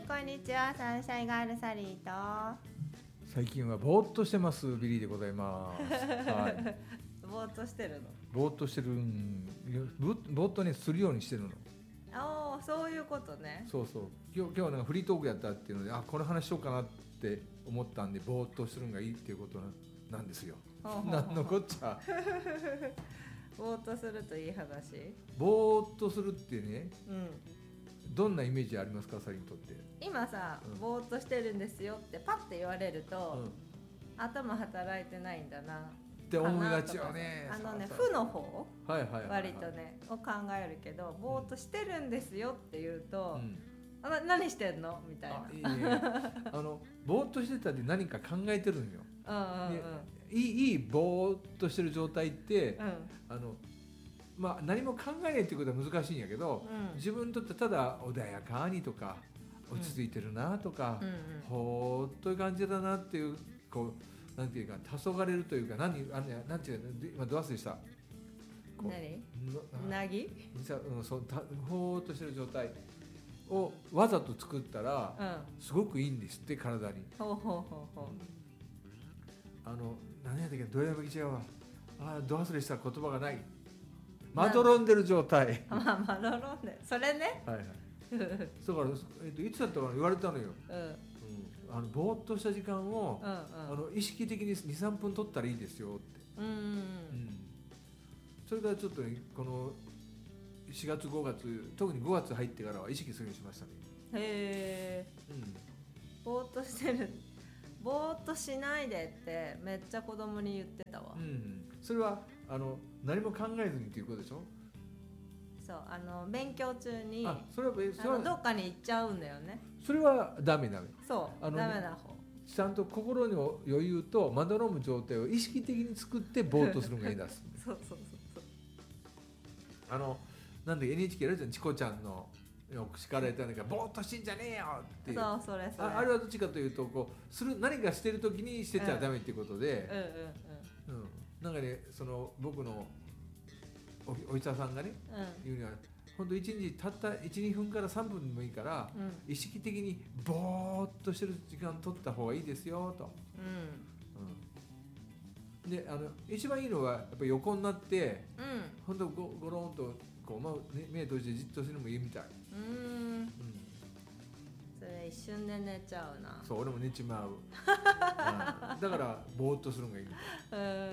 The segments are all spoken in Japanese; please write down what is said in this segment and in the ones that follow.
こんにちは。サンシャインガールサリーと最近はぼーっとしてますビリーでございます、はい、 ぼーっとしてるの。 ぼーっとしてるぼーっとねするようにしてるの。 ああ、そういうことね。 そうそう、今日はなんかフリートークやったっていうので、この話しようかなって思ったんで、ぼーっとするのがいいっていうことなんですよ。なんのこっちゃぼーっとするといい話。 ぼーっとするってね、 うん、 どんなイメージありますか、サリンにとって。 今さ、ぼーっとしてるんですよってパッて言われると、頭働いてないんだなって思いがちよね。 負の方、 はいはいはいはい、 割とねを考えるけど、ぼーっとしてるんですよって言うと、何してんのみたいな。 ぼーっとしてたって何か考えてるんよ。いいぼーっとしてる状態って、何も考えないっていうことは難しいんやけど、自分にとってただ穏やかにとか落ち着いてるなとか、ほーっという感じだなっていう、こうなんていうか黄昏れるというか、なんていう今ど忘れした。 なぎほーっとしてる状態をわざと作ったら、すごくいいんですって、体に。何やったっけ、どれだけ違うわ。ど忘れした、言葉がない。まどろんでる状態。 まどろんで、それね。 はいはい。だからいつだったかな、言われたのよ。ぼーっとした時間を意識的に 2,3 分取ったらいいですよって。それからちょっとね、この4月5月、特に5月入ってからは意識するようにしましたね。 へえ。ぼーっとしてる、ぼーっとしないでってめっちゃ子供に言ってたわ。 それは何も考えずにっていうことでしょ。 そう、勉強中にそれはどっかに行っちゃうんだよね。 それはダメ。 そうダメな方。 ちゃんと心の余裕とまどろむ状態を意識的に作ってぼーっとするのがいいです。 そうなんで NHK やるじゃん、チコちゃんの叱られたんだからぼーっとしてんじゃねえよっていう。 そう、それあれはどっちかというと、こう何かしてる時にしてちゃダメっていうことで、なんかね、僕のお医者さんがね、言うには、本当1日たった 1,2 分から3分でもいいから、意識的にぼーっとしてる時間取った方がいいですよと。で一番いいのはやっぱり横になって、本当ゴロンとこう、目閉じてじっとするのもいいみたい。 それ一瞬で寝ちゃうな。 そう、俺も寝ちまう。だからぼーっとするのがいいみたい。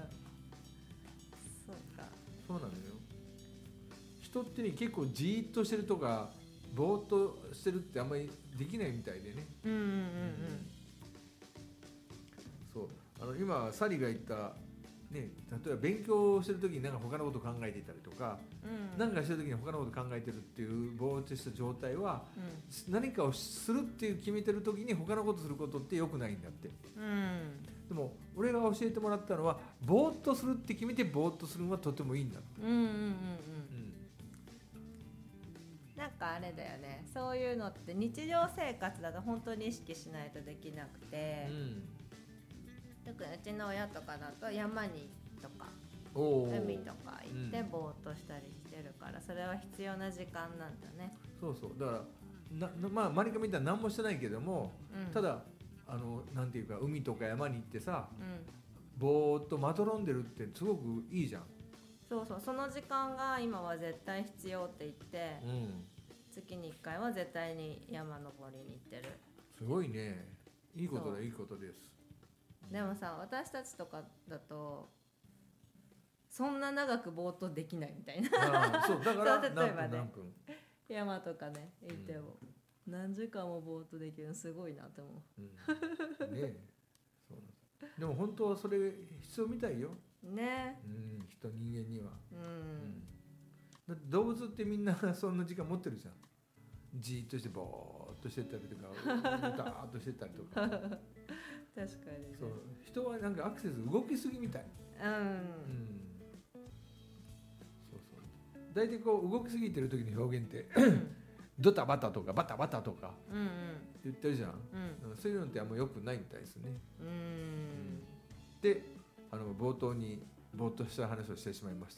そうか。 そうなのよ。人ってね、結構じーっとしてるとかぼーっとしてるってあんまりできないみたいでね。そう、今サリーが言ったね、例えば勉強してる時になんか他のこと考えていたりとか、何かしてる時に他のこと考えてるっていうぼーっとした状態は、何かをするっていう決めてる時に他のことすることって良くないんだって。でも俺が教えてもらったのは、ぼーっとするって決めてぼーっとするのはとてもいいんだって。 なんかあれだよね、そういうのって日常生活だと本当に意識しないとできなくて、よくうちの親とかだと山にとか海とか行ってぼーっとしたりしてるから、それは必要な時間なんだね。 そうだからマリカみたいに何もしてないけども、ただなんていうか、海とか山に行ってさ、ぼーっとまどろんでるってすごくいいじゃん。 そう、その時間が今は絶対必要って言って、月に1回は絶対に山登りに行ってる。 すごいね、いいことだ、いいことです。 でもさ、私たちとかだとそんな長くぼーっとできないみたいな。 そうだから例えばね、 何分山とかね行っても、何時間もぼーっとできるのすごいなって思う。 ねえ、そうなんです。でも本当はそれ必要みたいよね。 人間には。だって動物ってみんなそんな時間持ってるじゃん。じーっとしてぼーっとしてたりとか、ダーッとしてたりとか。 確かにね。 そう、人はなんかアクセス動きすぎみたい。大体こう動きすぎてる時の表現ってドタバタとかバタバタとか言ってるじゃん。そういうのってあんま良くないみたいですね。で、冒頭にぼーっとした話をしてしまいました。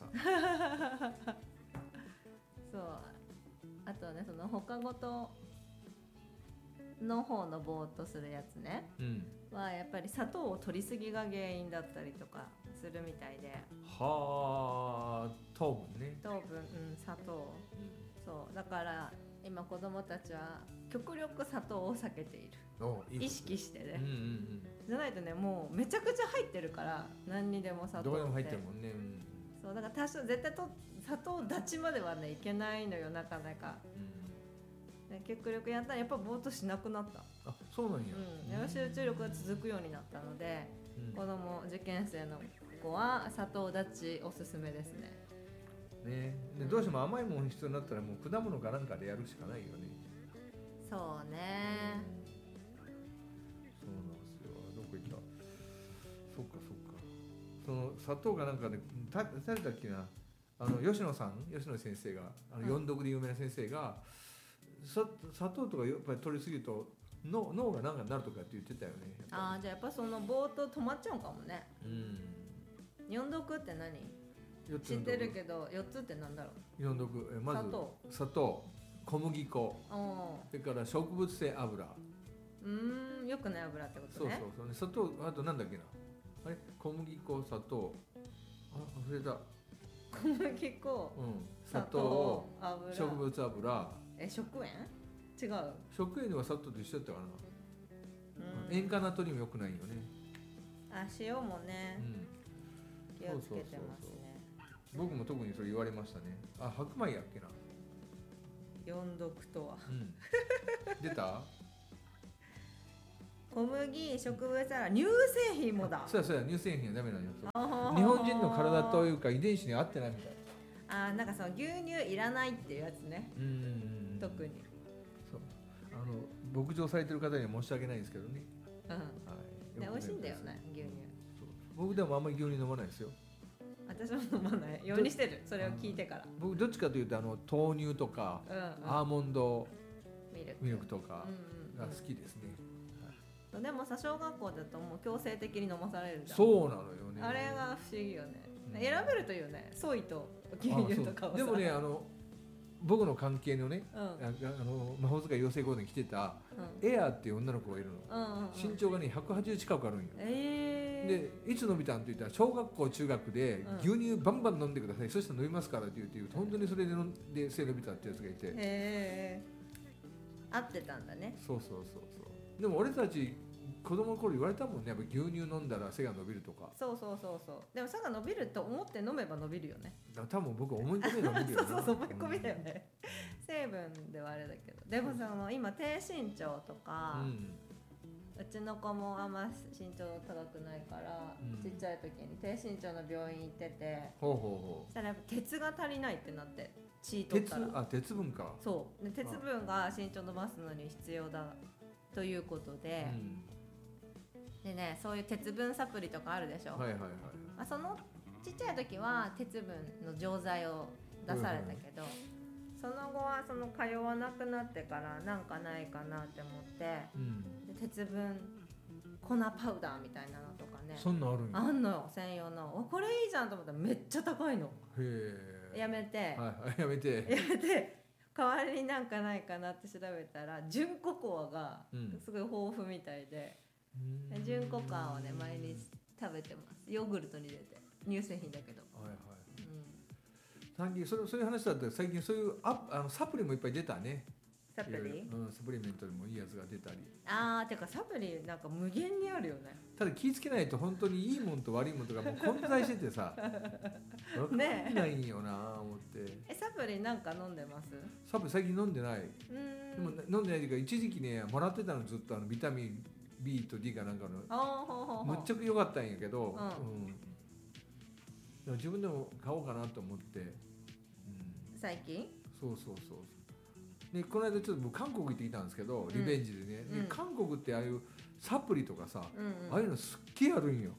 そう、あとね、その他ごとの方のぼーっとするやつね、はやっぱり砂糖を取りすぎが原因だったりとかするみたいで。 はあ、糖分ね。 糖分、砂糖、そうだから今子供たちは極力砂糖を避けている。意識してね、じゃないとね、もうめちゃくちゃ入ってるから、何にでも砂糖ってどこでも入ってるもんね、 そうだから多少絶対と砂糖立ちまではねいけないのよ、なかなか、極力やったらやっぱぼーっとしなくなった。 あ、そうなんや。 集中力が続くようになったので、子供受験生の子は砂糖立ちおすすめですね。 ね、でどうしても甘いもの必要になったらもう果物かなんかでやるしかないよね。 そうね、 そうなんですよ。どこ行った。そっかそっか。その砂糖がなんかで、誰だっけな、吉野先生が四読で有名な先生が、砂糖とかやっぱり取りすぎると脳がなんかなるとかって言ってたよね。 ああ、じゃあやっぱそのぼーっと止まっちゃうかもね。四読って何？知ってるけど、4つってなんだろう。 4読、まず砂糖、小麦粉、それから植物性油。 よくない油ってことね。 そう、砂糖、あとなんだっけな、あれ、小麦粉、砂糖、忘れた。 小麦粉、 砂糖、油、植物油。 食塩？違う。 食塩は砂糖と一緒だったかな。塩化ナトリウム良くないよね。 あ、塩もね、気をつけてますね。 僕も特にそれ言われましたね。あ、白米やっけな。 四読とは。 出た？ 小麦、植物油、乳製品もだ。 そうや、乳製品はダメなんよ。日本人の体というか遺伝子に合ってないみたい。 なんかその牛乳いらないっていうやつね。特に。 そう。牧場されてる方には申し訳ないんですけどね。 美味しいんだよね、牛乳。 僕でもあんまり牛乳飲まないですよ。 私も飲まないようにしてる。それを聞いてから。 僕どっちかというと豆乳とか、アーモンドミルクとかが好きですね。 でもさ、小学校だともう強制的に飲まされるじゃん。 そうなのよね。 あれが不思議よね。選べるといいよね。ソイと牛乳とかをさ。 でもね、僕の関係のね、魔法使い養成講座に来てたエアーっていう女の子がいるの。身長がね180近くあるんよ。で、いつ飲みたんって言ったら、小学校中学で牛乳バンバン飲んでください、そしたら飲みますからって言って、本当にそれで飲んで背伸びたってやつがいて、 合ってたんだね。 そう。でも俺たち子供の頃言われたもんね、やっぱ牛乳飲んだら背が伸びるとか。 そう。でも背が伸びると思って飲めば伸びるよね。 多分僕思い込みで伸びるよな。 そう思い込みだよね。成分ではあれだけど、でも今低身長とか、うちの子もあんま身長高くないから、ちっちゃい時に低身長の病院行ってて、そしたらやっぱ鉄が足りないってなって、血取ったら。 鉄分か。そうで、鉄分が身長伸ばすのに必要だということで、でね、そういう鉄分サプリとかあるでしょ。そのちっちゃい時は鉄分の錠剤を出されたけど、その後は通わなくなってからなんかないかなって思って、で鉄分粉パウダーみたいなのとかね、 そんなあんのよ、専用の。これいいじゃんと思ったらめっちゃ高いの。やめて代わりになんかないかなって調べたら、純ココアがすごい豊富みたいで、純ココアをね毎日食べてます。ヨーグルトに入れて。乳製品だけど。 最近そういう話だったら、最近そういうサプリもいっぱい出たね。 サプリ？ サプリメントでもいいやつが出たり。 てかサプリなんか無限にあるよね。 ただ気ぃつけないと本当にいいもんと悪いもんとかもう混在しててさ、分かんないんよな思って。 サプリなんか飲んでます？ サプリ最近飲んでない。でも飲んでないというか、一時期ねもらってたの、ずっとビタミン B と D かなんかのむっちゃく良かったんやけど、でも自分でも買おうかなと思って、 最近？ そうで、この間ちょっと僕韓国行ってきたんですけど、リベンジでね、韓国ってああいうサプリとかさ、ああいうのすっげえあるんよ。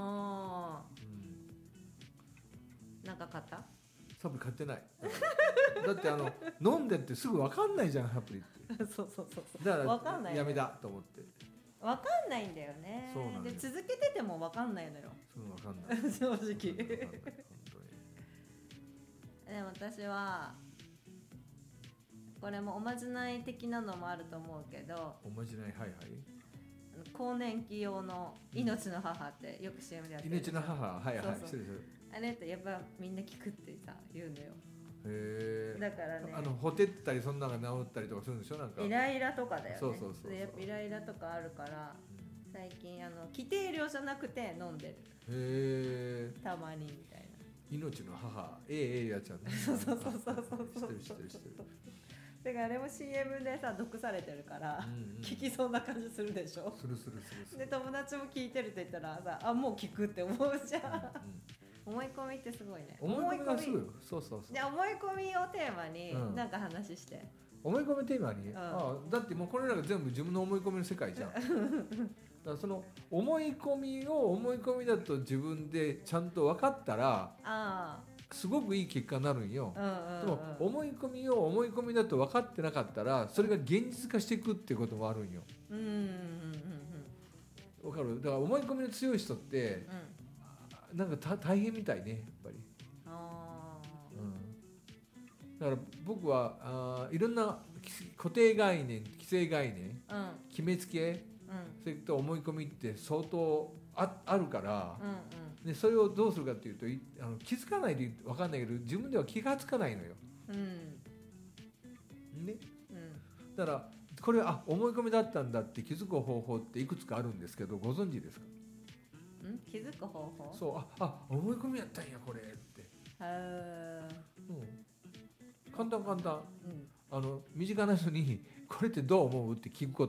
なんか買った？ サプリ買ってない。だって飲んでってすぐ分かんないじゃん、サプリって。 そうだからやめだと思って。 分かんないんだよね。 そうなんで続けてても分かんないのよ。 分かんない。 正直。 本当に。 でも私はこれもおまじない的なのもあると思うけど、 おまじない、はいはい、 更年期用の命の母ってよく CM でやってる。 命の母、はいはい、 そうそう、あれってやっぱみんな聞くってさ言うのよ。 へえ。 だからね、 ほてったりそんなのが治ったりとかするんでしょ、なんかイライラとかだよね。 そうそうそうそう、 やっぱイライラとかあるから、最近規定量じゃなくて飲んでる。 へえ。 たまにみたいな。 命の母、ええやつゃんね。 そうそうそうそうそうそう。 知ってる。 だからあれも CM でさ毒されてるから、聞きそうな感じするでしょ。 する。 で友達も聞いてるって言ったらさ、あ、もう聞くって思うじゃん。思い込みってすごいね。 思い込みがすぐ、そうじゃあ思い込みをテーマになんか話して。 思い込みテーマに、だってもうこれらが全部自分の思い込みの世界じゃん。だからその思い込みを思い込みだと自分でちゃんと分かったら、すごくいい結果になるんよ。でも思い込みを思い込みだと分かってなかったら、それが現実化していくっていうこともあるんよ。分かる？だから思い込みの強い人って、なんか大変みたいね、やっぱり。だから僕はいろんな固定概念、既成概念、決めつけ、それと思い込みって相当あるから、でそれをどうするかっていうと、気づかないで分かんないけど、自分では気がつかないのよ。ね、だからこれは思い込みだったんだって気づく方法っていくつかあるんですけど、ご存知ですか？ 気づく方法？ そう、思い込みやったんやこれって。簡単、身近な人にこれってどう思うって聞くこと。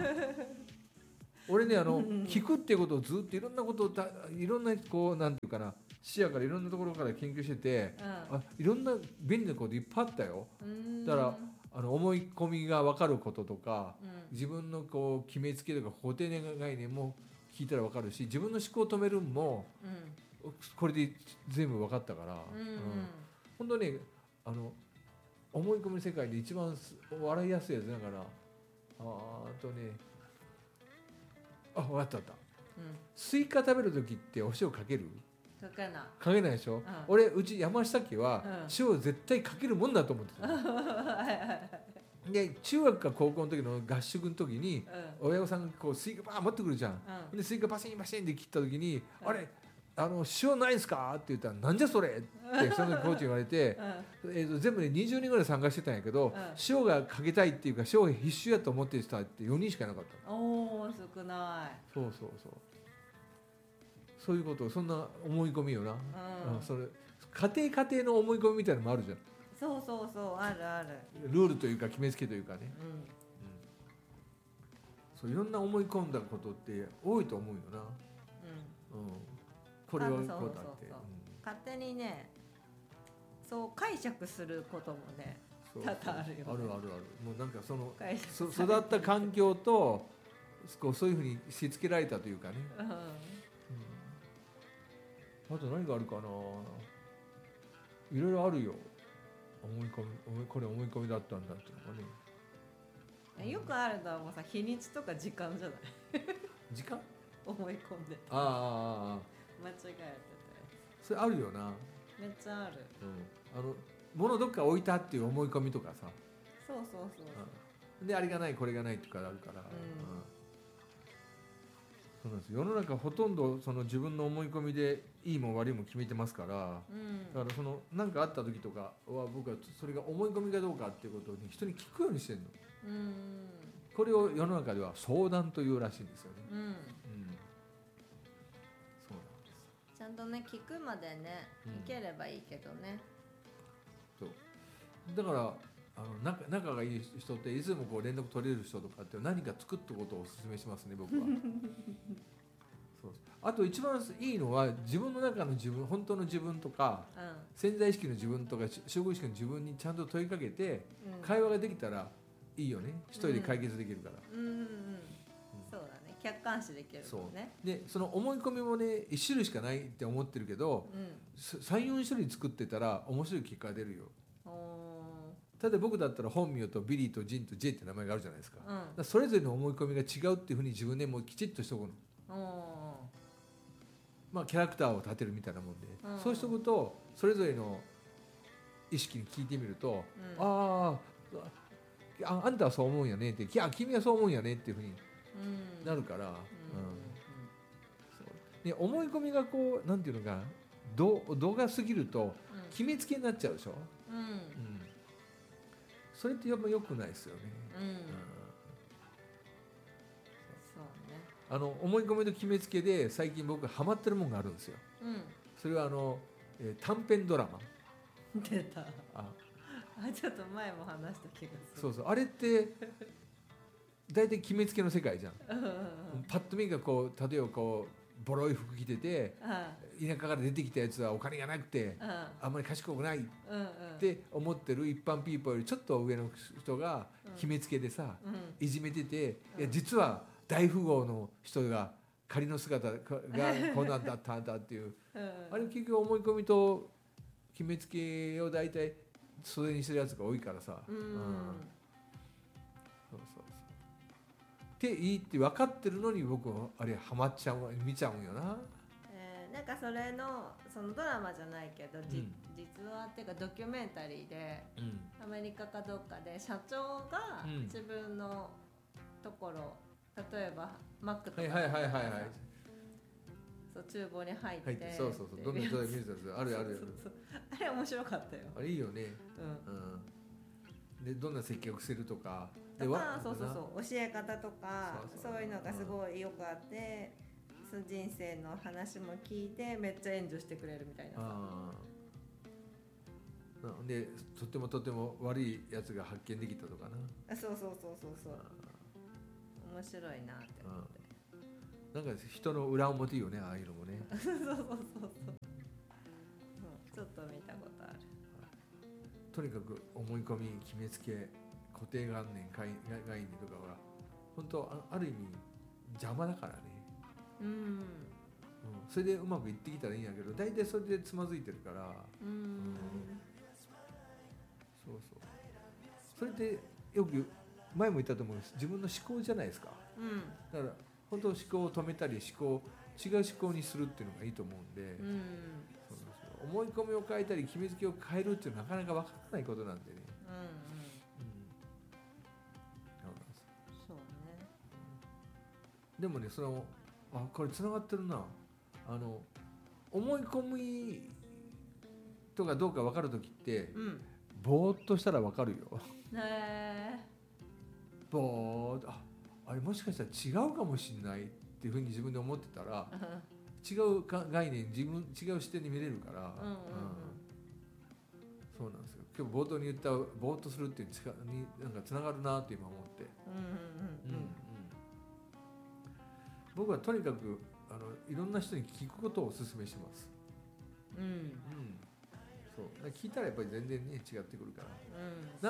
俺ね、聞くっていうことをずっといろんなことをいろんなこうなんていうかな、視野からいろんなところから研究してて、いろんな便利なこといっぱいあったよ。だから思い込みが分かることとか、自分のこう決めつけとか固定概念も聞いたら分かるし、自分の思考を止めるのも、これで全部分かったから、本当ね、思い込みの世界で一番笑いやすいやつだから、分かった、スイカ食べる時ってお塩かける？ かけない。 かけないでしょ。俺うち山下家は塩絶対かけるもんだと思ってた。で中学か高校の時の合宿の時に、親御さんがこうスイカバー持ってくるじゃん。でスイカバシンバシンって切った時に、あれ塩ないんすかって言ったら、なんじゃそれってその時コーチに言われて、全部で20人ぐらい参加してたんやけど、塩がかけたいっていうか塩が必須やと思ってる人って4人しかいなかった。 おー、少ない。 そういうこと、そんな思い込みよな。それ家庭の思い込みみたいなのもあるじゃん。 そうある。 ルールというか決めつけというかね。そういろんな思い込んだことって多いと思うよな。これはこうだって、 勝手にね、そう解釈することもね多々あるよね。 ある。もうなんかその育った環境とそういうふうにしつけられたというかね。あと何があるかな。いろいろあるよ。思い込み、これ思い込みだったんだっていうのがね。 よくあるのはもうさ、日にちとか時間じゃない？ 時間？ 思い込んでた。間違えてて。 それあるよな。 めっちゃある。 物どっか置いたっていう思い込みとかさ。 そう。 であれがないこれがないとかあるから。そうなんです。世の中ほとんどその自分の思い込みでいいも悪いも決めてますから、だからその何かあった時とかは僕はそれが思い込みかどうかっていうことを人に聞くようにしてるの。これを世の中では相談というらしいんですよね。そうなんです。 ちゃんとね、聞くまでね、いければいいけどね。 そうだから仲がいい人っていつもこう連絡取れる人とかって何か作ったことをお勧めしますね、僕は。そうあと一番いいのは自分の中の自分、本当の自分とか、潜在意識の自分とか集合意識の自分にちゃんと問いかけて、会話ができたらいいよね。一人で解決できるから。 そうだね、客観視できるもんね。 でその思い込みもね、1種類しかないって思ってるけど、3,4 種類作ってたら面白い結果が出るよ。ただ僕だったら本名とビリーとジンとジェイって名前があるじゃないですか。だからそれぞれの思い込みが違うっていうふうに自分でもうきちっとしておくの。キャラクターを立てるみたいなもんで、そうしておくとそれぞれの意識に聞いてみると、 あんたはそう思うんやねって、君はそう思うんやねっていうふうになるから、で思い込みがこうなんていうのか度が過ぎると決めつけになっちゃうでしょ、それってやっぱ良くないですよね。そうね。思い込みと決めつけで最近僕ハマってるもんがあるんですよ。それは短編ドラマ。 出た。ちょっと前も話した気がする。 そうあれって大体決めつけの世界じゃん。パッと見がこう例えばこうボロい服着てて、田舎から出てきたやつはお金がなくて、あんまり賢くないって思ってる一般ピーポーよりちょっと上の人が決めつけでさ、いじめてて、いや実は大富豪の人が仮の姿がこんなんだったんだっていう、あれ結局思い込みと決めつけを大体袖にしてるやつが多いからさ、っていいって分かってるのに僕はあれハマっちゃう見ちゃうんよな。 なんかそれのそのドラマじゃないけど、実話っていうかドキュメンタリーで、アメリカかどっかで社長が自分のところ、例えばマックとかそう厨房に入ってそうどんな人で見るやつあるあれ面白かったよ。 あれいいよね。でどんな接客するとかそう教え方とかそういうのがすごいよくあって、人生の話も聞いてめっちゃ援助してくれるみたいな。 でとても悪いやつが発見できたとかな。 そう面白いなって思って。 なんか人の裏表よね、ああいうのもね。 そうちょっと見たことある。 とにかく思い込み、決めつけ、固定概念とかは本当ある意味邪魔だからね。それでうまくいってきたらいいんやけど、大体それでつまずいてるから。それってよく前も言ったと思うんです。自分の思考じゃないですか。だから本当思考を止めたり違う思考にするっていうのがいいと思うんで。思い込みを変えたり決めつけを変えるっていうのはなかなか分からないことなんでね。そうね。でもね、これつながってるな。思い込みとかどうか分かるときって、ぼーっとしたら分かるよ。ぼーっとあれもしかしたら違うかもしれないっていうふうに自分で思ってたら。違う概念、違う視点で見れるから、そうなんですよ。今日冒頭に言ったぼーっとするっていうになんかつながるなって今思って、僕はとにかくいろんな人に聞くことをお勧めします。そう聞いたらやっぱり全然ね違ってくるから、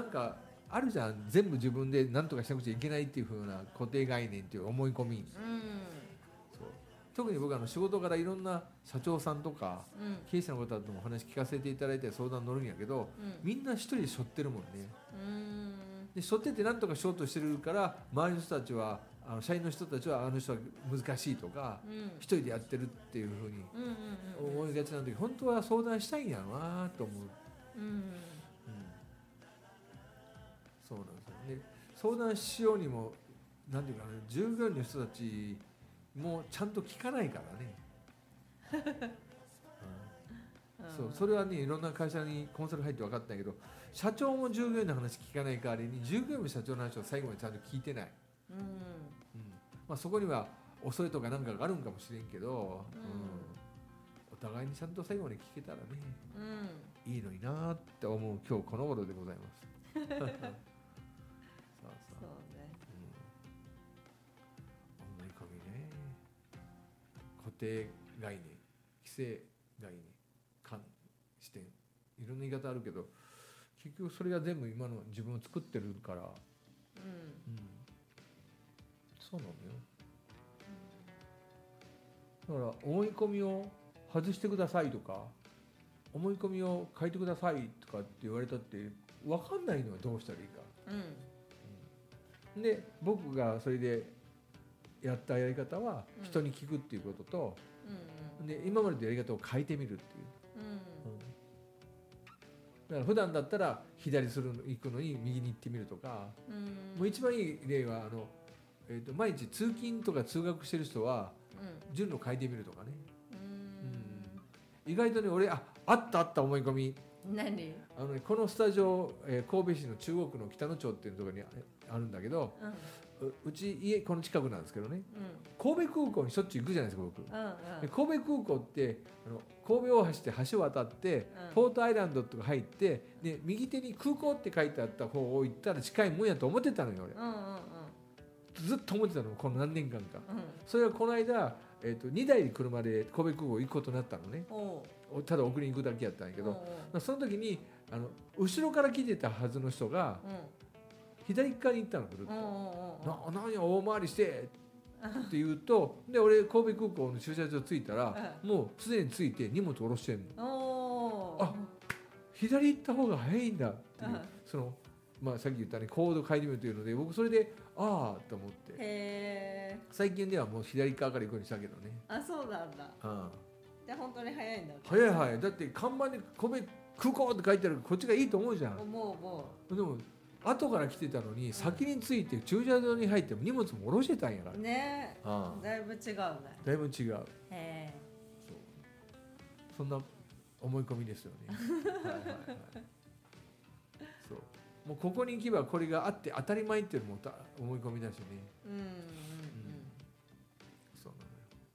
なんかあるじゃん、全部自分で何とかしなくちゃいけないっていう風な固定概念っていう思い込み。特に僕は仕事からいろんな社長さんとか、経営者の方ともお話聞かせていただいて相談乗るんやけど、みんな一人で背負ってるもんね。で背負ってて何とかしようとしてるから周りの人たちは社員の人たちは人は難しいとか、一人でやってるっていうふうに思いがちなんだけど、本当は相談したいんやなと思う。そうなんですよね。相談しようにもなんていうかね、従業員の人たちもうちゃんと聞かないからね。それはねいろんな会社にコンサル入って分かったんやけど、社長も従業員の話聞かない代わりに従業員も社長の話を最後までちゃんと聞いてない。そこには恐れとかなんかがあるんかもしれんけど、お互いにちゃんと最後まで聞けたらね、いいのになって思う今日この頃でございます。固定概念、規制概念、視点、いろんな言い方あるけど、結局それが全部今の自分を作ってるから、そうなのよ。だから思い込みを外してくださいとか、思い込みを変えてくださいとかって言われたって分かんないのはどうしたらいいか。で僕がそれでやったやり方は人に聞くっていうことと、で今までのやり方を変えてみるっていう、 だから普段だったら左行くのに右に行ってみるとか、もう一番いい例は毎日通勤とか通学してる人は順路変えてみるとかね。意外とね俺あった思い込み。 何？ このスタジオ、神戸市の中央区の北野町っていうところにあるんだけど、うち家この近くなんですけどね、神戸空港にしょっちゅう行くじゃないですか僕、で神戸空港って神戸大橋って橋を渡って、ポートアイランドとか入ってで右手に空港って書いてあった方を行ったら近いもんやと思ってたのよ俺、ずっと思ってたのこの何年間か、それはこの間、2台で車で神戸空港行くことになったのね。ただ送りに行くだけやったんやけど、その時に後ろから来てたはずの人が、左側に行ったのぐるっと、何や大回りしてって言うと、で俺神戸空港の駐車場着いたら、もうすでに着いて荷物下ろしてんの。あ、左行った方が早いんだっていう、そのさっき言ったねコード変えてみるというので、僕それでああと思って、最近ではもう左側から行くようにしたけどね。 あ、そうなんだ。じゃあ本当に早いんだ。 早いだって看板に神戸空港って書いてあるこっちがいいと思うじゃん。 でも後から来てたのに先に着いて駐車場に入っても荷物も下ろしてたんやからね。だいぶ違うね。 だいぶ違う。そんな思い込みですよね。そうもうここに行けばこれがあって当たり前っていうのも思い込みだしね。そうな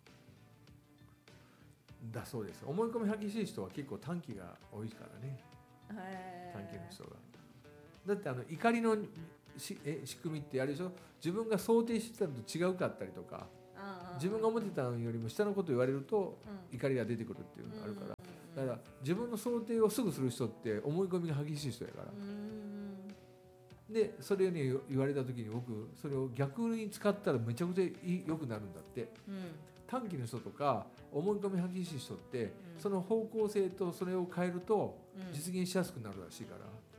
のよ。だそうです。思い込み激しい人は結構短気が多いからね。短気の人が。だって怒りの仕組みってあれでしょ、自分が想定してたのと違うかったりとか、自分が思ってたのよりも下のこと言われると怒りが出てくるっていうのがあるから、だから自分の想定をすぐする人って思い込みが激しい人やから、でそれをね言われた時に僕それを逆に使ったらめちゃくちゃ良くなるんだって、短気の人とか思い込み激しい人って、その方向性とそれを変えると実現しやすくなるらしいから、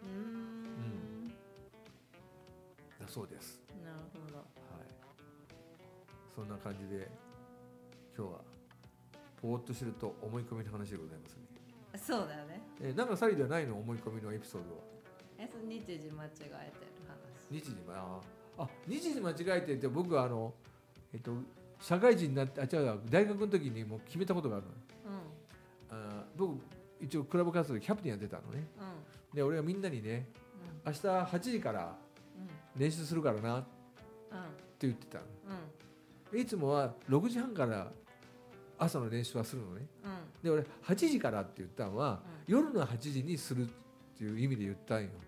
だそうです。 なるほど。 そんな感じで今日はぽーっとしてると思い込みの話でございますね。 そうだよね。 なんかサリではないの思い込みのエピソードは。 その日時間違えてる話。 日時間違えてって僕は社会人になって大学の時にもう決めたことがあるの。僕一応クラブ活動でキャプテンやってたのね。で俺はみんなにね、明日8時から練習するからなって言ってたの。いつもは6時半から朝の練習はするのね。で俺8時からって言ったのは、夜の8時にするっていう意味で言ったんよ。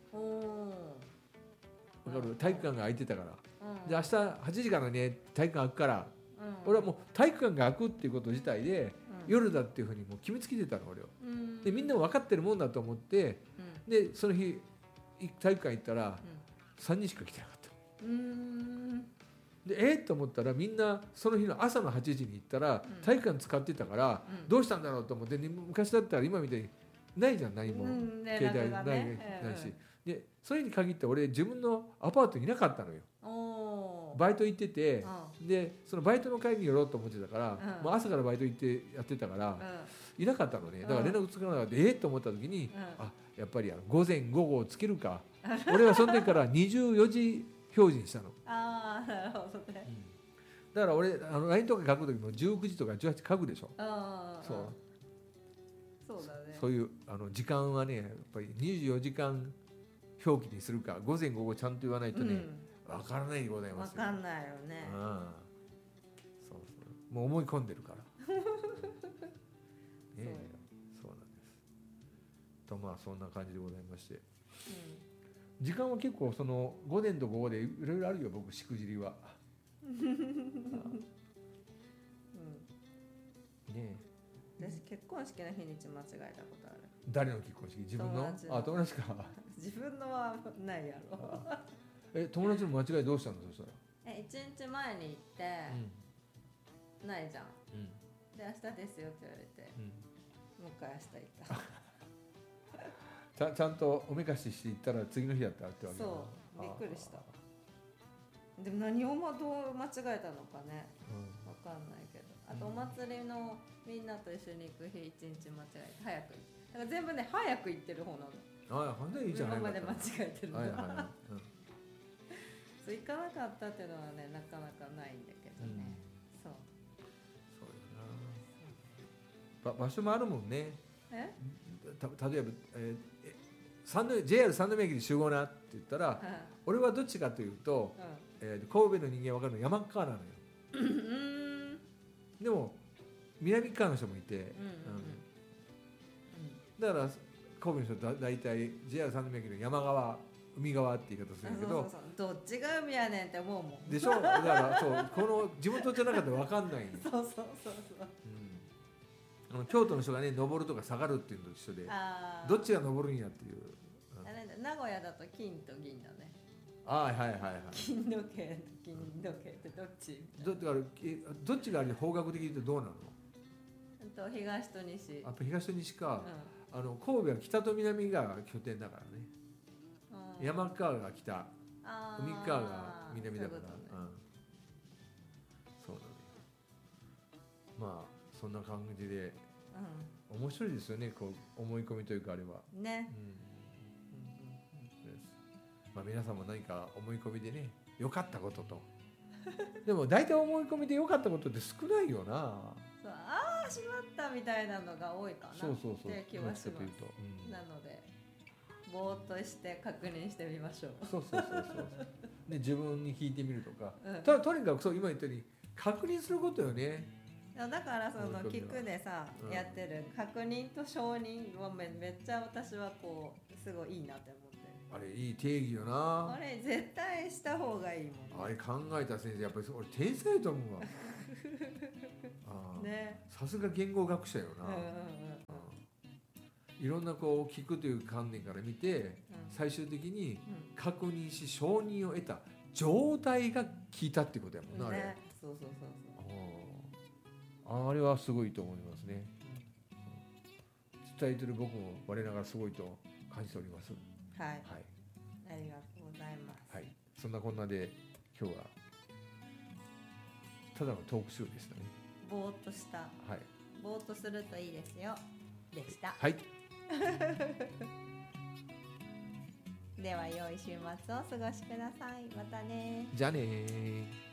わかる？体育館が空いてたから、で明日8時からね体育館開くから、俺はもう体育館が開くっていうこと自体で、夜だっていうふうにもう決めつけてたの俺は。でみんなも分かってるもんだと思って、でその日体育館行ったら、3人しか来てなかった。でと思ったら、みんなその日の朝の8時に行ったら体育館使ってたから、どうしたんだろうと思って、昔だったら今みたいにないじゃん、何も、携帯ないし、でそれに限って俺自分のアパートにいなかったのよ。バイト行ってて、でそのバイトの会に寄ろうと思ってたから、もう朝からバイト行ってやってたから、いなかったのね。だから連絡つかなかった。と思った時に、やっぱり午前午後をつけるか俺はその時から24時表示にしたの。 なるほどね。 だから俺LINE とか書く時も19時とか18時書くでしょ。 そうだね。 そういう時間はね、やっぱり24時間表記にするか、午前午後ちゃんと言わないとね、分からないでございますよ。 分かんないよね。 そうもう思い込んでるからそうなんですと。そんな感じでございまして、時間は結構その午前と午後でいろいろあるよ、僕しくじりは。 私結婚式の日にち間違えたことある。 誰の結婚式？自分の？友達か。 自分のはないやろ。 友達の間違いどうしたの？そしたら 1日前に行って、ないじゃん、で明日ですよって言われて、もう一回明日行った。 ちゃんとおめかしして行ったら次の日だったってわけ。 そうびっくりした。でも何をどう間違えたのかね、分かんないけど、あとお祭りのみんなと一緒に行く日1日間違えて早くだから全部ね早く行ってる方なの。 ああ、反対いいじゃないか。 今まで間違えてるの。 はいはいはい。 そう行かなかったっていうのはねなかなかないんだけどね。そう。 そうよな。場所もあるもんね。例えば、JR 三宮駅に集合なって言ったら、俺はどっちかというと、神戸の人間分かるの山川なのよ。でも南側の人もいて、だから神戸の人は大体 JR 三宮駅の山側海側って言い方するけど、 どっちが海やねんって思うもんでしょ。だからそうこの地元じゃなかったら分かんない。 そう、 京都の人がね登るとか下がるっていうのと一緒で、どっちが登るんやっていう。 名古屋だと金と銀だね。 はい。 金時計と金時計ってどっち？ どっちがあれ方角的に言うとどうなの？ 東と西。 東と西か。神戸は北と南が拠点だからね。山川が北、海川が南だから。そうだね。まあそんな感じで面白いですよね。こう思い込みというかあれは。ね。まあ皆さんも何か思い込みでね良かったことと。でも大体思い込みで良かったことって少ないよな。 そう、ああしまったみたいなのが多いかな。そうって気はします。なのでぼーっとして確認してみましょう。そう。 ね、自分に聞いてみるとか。とにかくそう今言ったように確認することよね。 だからその聞くでさ、やってる確認と承認はめっちゃ私はこうすごいいいなって思ってる。 あれいい定義よな。 あれ絶対した方がいいもん。 あれ考えた先生やっぱり俺天才と思うわ。ね。さすが言語学者よな。いろんなこう聞くという観点から見て、最終的に確認し承認を得た状態が聞いたってことやもんな、あれ。 そう。 あれはすごいと思いますね。伝えてる僕も我ながらすごいと感じております。 はい。ありがとうございます。 はい。そんなこんなで今日はただのトークショーでしたね。 ぼーっとした。ぼーっとするといいですよ。でした。 はい。 では良い週末をお過ごしください。またね。 じゃあねー。